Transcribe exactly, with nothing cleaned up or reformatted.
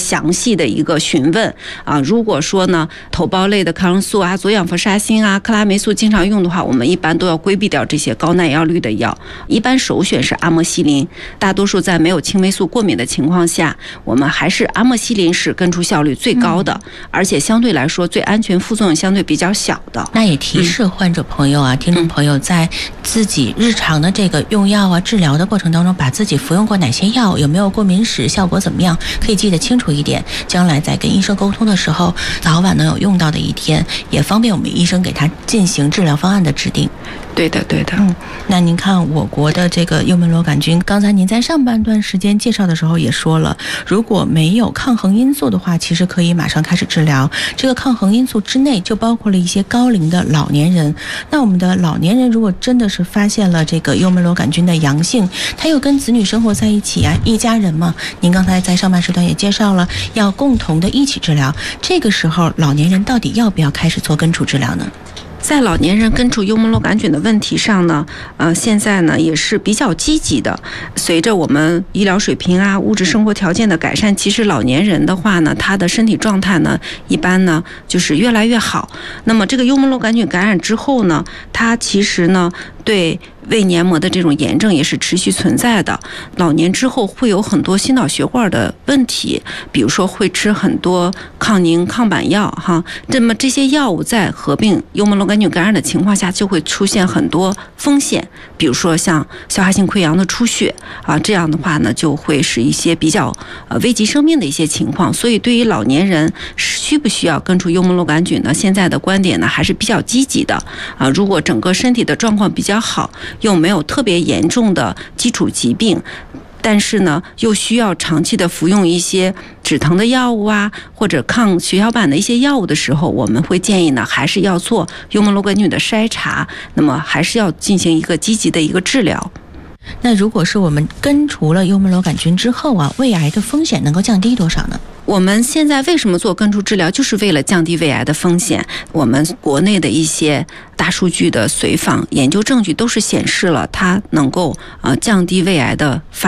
详细的一个询问啊。如果说呢头孢类的抗生素啊、左氧氟沙星啊、克拉霉素经常用的话，我们一般都要规避掉这些高耐药率的药，一般首选是阿莫西林。大多数在没有青霉素过敏的情况下，我们还是阿莫西林是根除效率最高的，嗯、而且相对来说最安全、副作用相对比较小的。 那也提示患者朋友啊、嗯、听众朋友，在自己日常的这个用药啊、治疗的过程当中，把自己服用过哪些药，有没有过敏史，效果怎么样，可以记得清楚一点，将来在跟医生沟通的时候，早晚能有用到的一天，也方便我们医生给他进行治疗方案的制定。 对的，对的。 嗯，那您看我国的这个幽门螺杆菌，刚才您在上半段时间介绍的时候也说了，如果没有抗衡因素的话，其实可以马上开始治疗。这个抗衡因素之内就包括了一些高龄的老年人。那我们的老年人如果真的是发现了这个幽门螺杆菌的阳性，他又跟子女生活在一起啊，一家人嘛，您刚才在上半时段也介绍了，要共同的一起治疗。这个时候老年人到底要不要开始做根除治疗呢？ 在老年人根除幽门螺杆菌的问题上呢，呃，现在呢也是比较积极的。随着我们医疗水平啊、物质生活条件的改善，其实老年人的话呢，他的身体状态呢，一般呢就是越来越好。那么这个幽门螺杆菌感染之后呢，它其实呢对胃黏膜的这种炎症也是持续存在的。老年之后会有很多心脑血管的问题，比如说会吃很多抗凝抗板药哈。那么这些药物在合并幽门螺杆菌感染的情况下，就会出现很多风险，比如说像消化性溃疡的出血啊，这样的话呢，就会是一些比较呃危及生命的一些情况。所以对于老年人需不需要根除幽门螺杆菌呢？现在的观点呢还是比较积极的啊。如果整个身体的状况比较好，又没有特别严重的基础疾病，但是呢又需要长期的服用一些止疼的药物啊，或者抗血小板的一些药物的时候，我们会建议呢还是要做幽门螺杆菌的筛查，那么还是要进行一个积极的一个治疗。 那如果是我们根除了幽门螺杆菌之后啊，胃癌的风险能够降低多少呢？ 我们现在为什么做根除治疗，就是为了降低胃癌的风险。我们国内的一些大数据的随访研究证据都是显示了它能够呃降低胃癌的发